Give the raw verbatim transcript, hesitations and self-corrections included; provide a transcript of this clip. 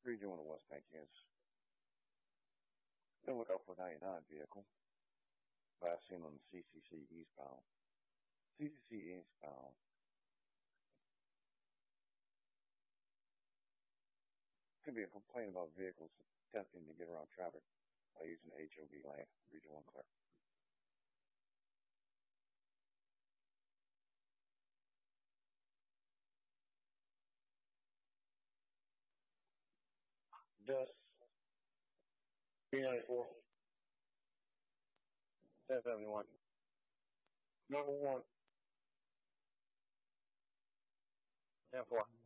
Region one of West Bank, Kansas. Then look out for ninety-nine vehicle. Last seen on the C C C eastbound. C C C eastbound. Could be a complaint about vehicles attempting to get around traffic by using H O V lane. Region one clear. Just B ninety-four. ten seventy-one. Number one. ten four.